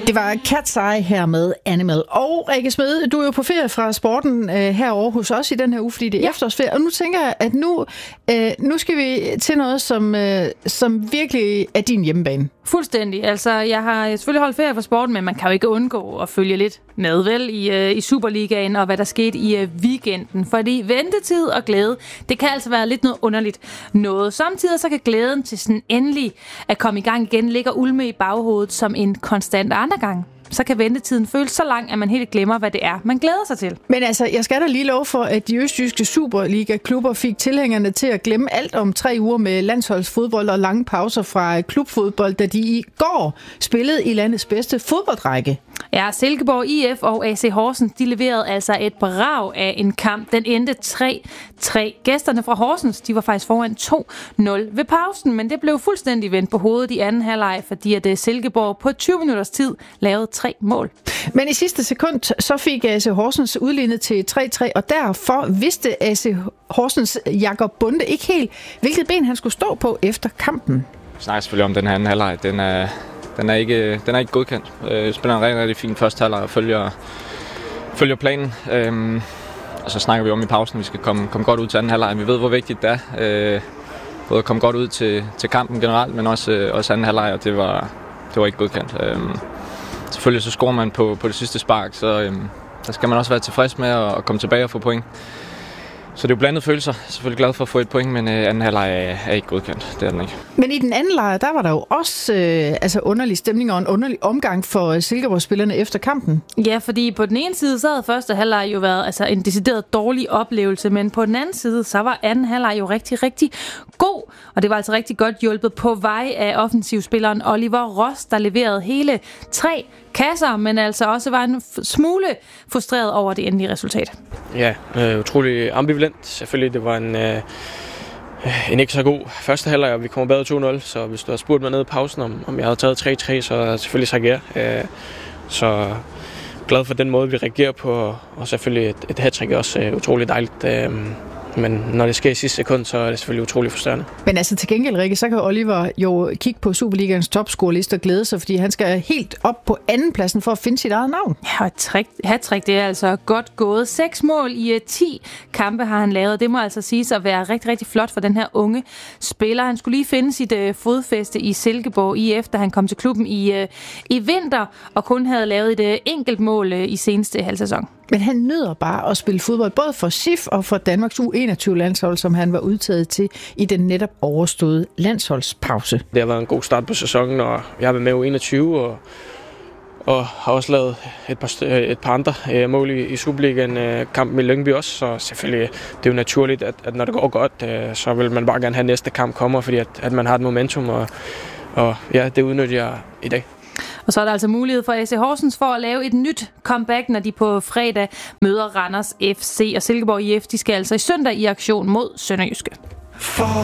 Det var Cat's Eye her med Animal. Og Rikke Smed, du er jo på ferie fra sporten herovre hos os i den her uge, fordi det er efterårsferie. Og nu tænker jeg, at nu skal vi til noget, som virkelig er din hjemmebane. Fuldstændig. Altså, jeg har selvfølgelig holdt ferie fra sporten, men man kan jo ikke undgå at følge lidt med, vel, i Superligaen og hvad der skete i weekenden. Fordi ventetid og glæde, det kan altså være lidt noget underligt noget. Samtidig så kan glæden til sådan endelig at komme i gang igen ligge og ulme i baghovedet som en konstant andre gang. Så kan ventetiden føles så lang, at man helt glemmer, hvad det er, man glæder sig til. Men altså, jeg skal da lige love for, at de østjyske Superliga-klubber fik tilhængerne til at glemme alt om 3 uger med landsholdsfodbold og lange pauser fra klubfodbold, da de i går spillede i landets bedste fodboldrække. Ja, Silkeborg IF og AC Horsens, de leverede altså et brag af en kamp. Den endte 3-3. Gæsterne fra Horsens, de var faktisk foran 2-0 ved pausen, men det blev fuldstændig vendt på hovedet i anden halvleg, fordi at Silkeborg på 20 minutters tid lavede 3 mål. Men i sidste sekund, så fik AC Horsens udlignet til 3-3, og derfor vidste AC Horsens Jakob Bunde ikke helt, hvilket ben han skulle stå på efter kampen. Vi snakker selvfølgelig om den her anden halvleg. Den er ikke godkendt. Spiller en rigtig, rigtig fin første halvleg og følger planen. Og så snakker vi om i pausen, at vi skal komme godt ud til anden halvleg. Vi ved, hvor vigtigt det er. Både at komme godt ud til kampen generelt, men også anden halvleg, og det var ikke godkendt. Selvfølgelig så scorer man på det sidste spark, så der skal man også være tilfreds med at komme tilbage og få point. Så det er jo blandede følelser. Jeg er selvfølgelig glad for at få et point, men anden halvleg er ikke godkendt. Det er den ikke. Men i den anden lejr, der var der jo også underlig stemning og en underlig omgang for Silkeborg-spillerne efter kampen. Ja, fordi på den ene side, så havde første halvleg jo været en decideret dårlig oplevelse, men på den anden side, så var anden halvleg jo rigtig, rigtig god. Og det var altså rigtig godt hjulpet på vej af offensivspilleren Oliver Ross, der leverede hele 3 kasser, men altså også var en smule frustreret over det endelige resultat. Ja, utrolig ambivalent. Selvfølgelig, det var en ikke så god første halvleg, og vi kommer bedre 2-0, så hvis du havde spurgt mig nede i pausen, om jeg havde taget 3-3, så havde jeg selvfølgelig sagt ja. Så glad for den måde, vi reagerer på, og selvfølgelig et hat-trick er også utrolig dejligt. Men når det sker i sidste sekund, så er det selvfølgelig utrolig frustrerende. Men altså til gengæld, Rikke, så kan Oliver jo kigge på Superligaens topscoreliste og glæde sig, fordi han skal helt op på andenpladsen for at finde sit eget navn. Ja, hat-trick, det er altså godt gået. 6 mål i 10 kampe har han lavet. Det må altså siges at være rigtig, rigtig flot for den her unge spiller. Han skulle lige finde sit fodfæste i Silkeborg IF, da han kom til klubben i vinter, og kun havde lavet et enkelt mål i seneste halvsæson. Men han nyder bare at spille fodbold, både for SIF og for Danmarks U21-landshold, som han var udtaget til i den netop overståede landsholdspause. Det har været en god start på sæsonen, og jeg har været med U21 og har også lavet et par andre mål i Superligaen, kampen i Lyngby også, så selvfølgelig det er jo naturligt, at når det går godt, så vil man bare gerne have næste kamp kommer, fordi at man har et momentum, og ja, det udnytter jeg i dag. Og så er der altså mulighed for AC Horsens for at lave et nyt comeback, når de på fredag møder Randers FC. Og Silkeborg IF, de skal altså i søndag i aktion mod Sønderjyske.